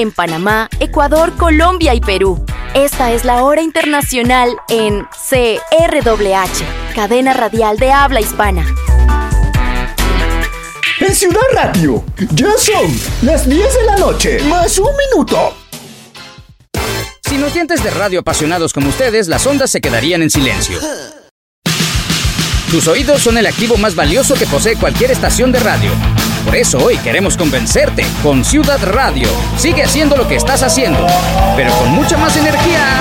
en Panamá, Ecuador, Colombia y Perú. Esta es la hora internacional en CRWH, cadena radial de habla hispana. En Ciudad Radio, ya son las 10 de la noche, más un minuto. Sin oyentes de radio apasionados como ustedes, las ondas se quedarían en silencio. Tus oídos son el activo más valioso que posee cualquier estación de radio. Por eso hoy queremos convencerte con Ciudad Radio. Sigue haciendo lo que estás haciendo, pero con mucha más energía.